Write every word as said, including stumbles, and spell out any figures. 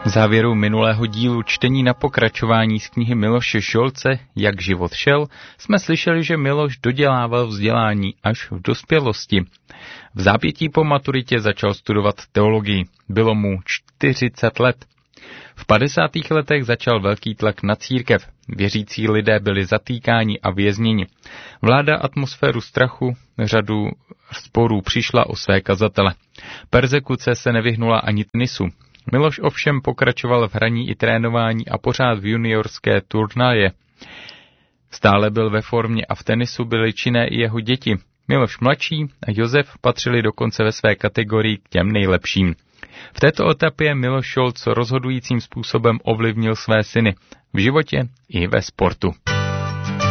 V závěru minulého dílu čtení na pokračování z knihy Miloše Šolce Jak život šel jsme slyšeli, že Miloš dodělával vzdělání až v dospělosti. V zápětí po maturitě začal studovat teologii. Bylo mu čtyřicet let. V padesátých letech začal velký tlak na církev. Věřící lidé byli zatýkáni a vězněni. Vláda atmosféru strachu, řadu sporů přišla o své kazatele. Perzekuce se nevyhnula ani tenisu. Miloš ovšem pokračoval v hraní i trénování a pořád v juniorské turnaje. Stále byl ve formě a v tenisu byly činné i jeho děti. Miloš mladší a Josef patřili dokonce ve své kategorii k těm nejlepším. V této etapě Miloš Šolc rozhodujícím způsobem ovlivnil své syny v životě i ve sportu.